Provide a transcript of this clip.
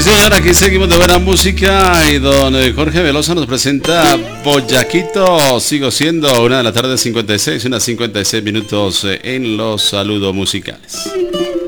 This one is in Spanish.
señor, aquí seguimos de buena música y don Jorge Velosa nos presenta Boyaquito. Sigo siendo 1 de la tarde 56, unas 56 minutos en los saludos musicales.